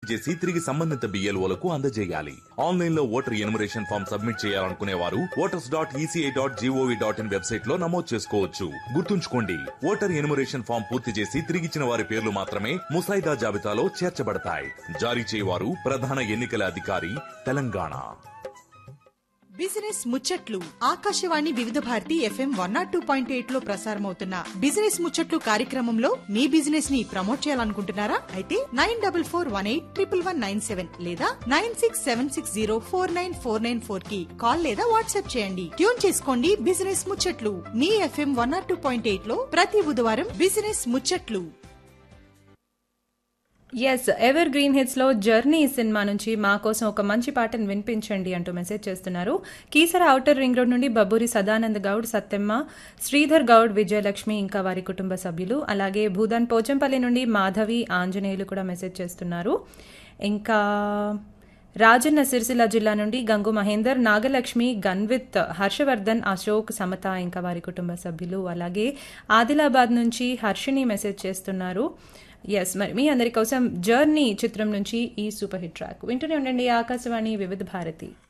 చేసి తిరిగి సంబంధిత బిఎల్ఓలకు అందజేయాలి. ఆన్లైన్ లో ఓటర్ ఎన్యుమరేషన్ ఫామ్ సబ్మిట్ చేయాలనుకునే వారు voters.eci.gov.in వెబ్సైట్ లో నమోదు చేసుకోవచ్చు. గుర్తుంచుకోండి, ఓటర్ ఎన్యుమరేషన్ ఫామ్ పూర్తి చేసి తిరిగిచ్చిన వారి పేర్లు మాత్రమే ముసాయిదా జాబితాలో చేర్చబడతాయి. జారీ చేయవారు ప్రధాన ఎన్నికల అధికారి, తెలంగాణ. బిజినెస్ ముచ్చట్లు ఆకాశవాణి వివిధ భారతి FM 102.8 లో ప్రసారమవుతున్న బిజినెస్ ముచ్చట్లు కార్యక్రమంలో మీ బిజినెస్ ని ప్రమోట్ చేయాలనుకుంటున్నారా? అయితే 9418111197 లేదా 9676049494 కి కాల్ లేదా వాట్సాప్ చేయండి. ట్యూన్ చేసుకోండి బిజినెస్ ముచ్చట్లు మీ FM 102.8 లో ప్రతి బుధవారం బిజినెస్ ముచ్చట్లు. ఎస్, ఎవర్ గ్రీన్ హిట్స్ లో జర్నీ సినిమా నుంచి మా కోసం ఒక మంచి పాటను వినిపించండి అంటూ మెసేజ్ చేస్తున్నారు. కీసర ఔటర్ రింగ్ రోడ్ నుండి బబ్బూరి సదానంద్ గౌడ్, సత్తెమ్మ, శ్రీధర్ గౌడ్, విజయలక్ష్మి ఇంకా వారి కుటుంబ సభ్యులు. అలాగే భూదాన్ పోచంపల్లి నుండి మాధవి, ఆంజనేయులు కూడా మెసేజ్ చేస్తున్నారు. ఇంకా రాజన్న సిరిసిల్ల జిల్లా నుండి గంగు మహేందర్, నాగలక్ష్మి, గన్విత్, హర్షవర్ధన్, అశోక్, సమత ఇంకా వారి కుటుంబ సభ్యులు. అలాగే ఆదిలాబాద్ నుంచి హర్షిని మెసేజ్ చేస్తున్నారు. ఎస్, మరి మీ అందరి కోసం జర్నీ చిత్రం నుంచి ఈ సూపర్ హిట్ ట్రాక్ వింటూనే ఉండండి. ఆకాశవాణి వివిధ భారతి.